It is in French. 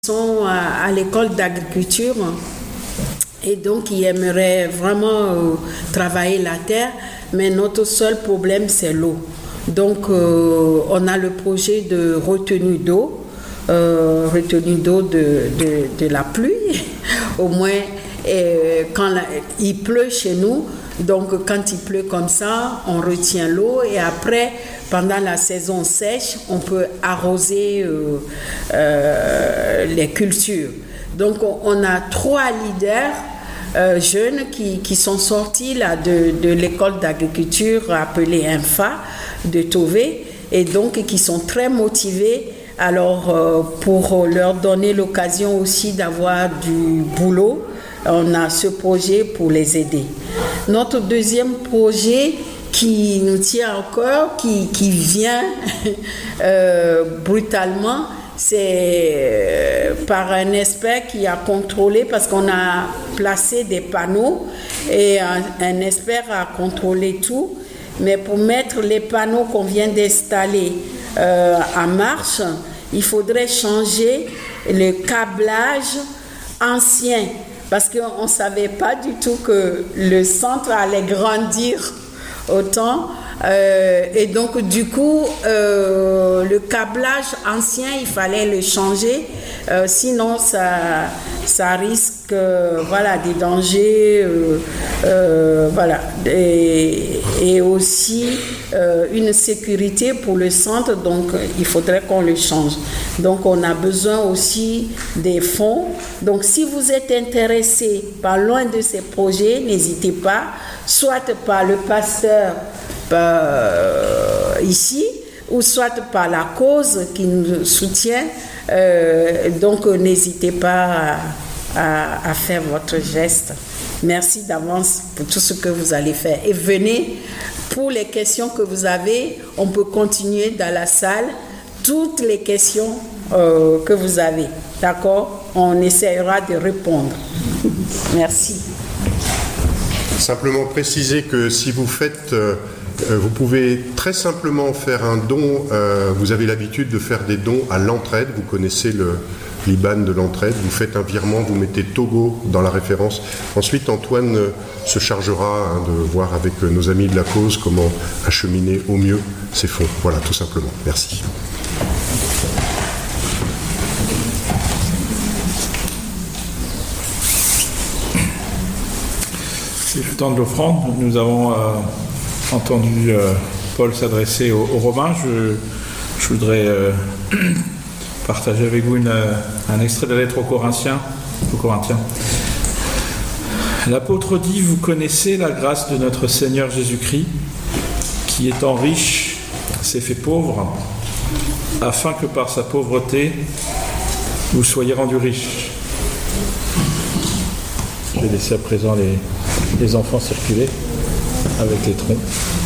sont à l'école d'agriculture et donc ils aimeraient vraiment travailler la terre, mais notre seul problème c'est l'eau. Donc on a le projet de retenue d'eau de la pluie, au moins quand il pleut chez nous. Donc quand il pleut comme ça, on retient l'eau et après, pendant la saison sèche, on peut arroser les cultures. Donc on a 3 leaders jeunes qui sont sortis là, de l'école d'agriculture appelée INFA de Tové et donc qui sont très motivés. Alors pour leur donner l'occasion aussi d'avoir du boulot, on a ce projet pour les aider. Notre deuxième projet qui nous tient au cœur, qui vient brutalement, c'est par un expert qui a contrôlé, parce qu'on a placé des panneaux et un expert a contrôlé tout. Mais pour mettre les panneaux qu'on vient d'installer en marche, il faudrait changer le câblage ancien. Parce qu'on ne savait pas du tout que le centre allait grandir autant. Et donc, du coup, le câblage ancien, il fallait le changer. Sinon, ça risque des dangers. Voilà. Et aussi une sécurité pour le centre. Donc, il faudrait qu'on le change. Donc, on a besoin aussi des fonds. Donc, si vous êtes intéressé par l'un de ces projets, n'hésitez pas, soit par le pasteur ici, ou soit par la cause qui nous soutient. Donc, n'hésitez pas à faire votre geste. Merci d'avance pour tout ce que vous allez faire. Et venez, pour les questions que vous avez, on peut continuer dans la salle. Toutes les questions que vous avez, d'accord? On essaiera de répondre. Merci. Simplement préciser que si vous faites, vous pouvez très simplement faire un don. Vous avez l'habitude de faire des dons à l'entraide. Vous connaissez l'IBAN de l'entraide. Vous faites un virement, vous mettez Togo dans la référence. Ensuite, Antoine se chargera de voir avec nos amis de la cause comment acheminer au mieux ces fonds. Voilà, tout simplement. Merci. C'est le temps de l'offrande. Nous avons entendu Paul s'adresser aux Romains. Je voudrais partager avec vous un extrait de la lettre aux Corinthiens. L'apôtre dit: vous connaissez la grâce de notre Seigneur Jésus-Christ, qui étant riche s'est fait pauvre, afin que par sa pauvreté vous soyez rendus riches. Je vais laisser à présent les enfants circuler avec les troncs.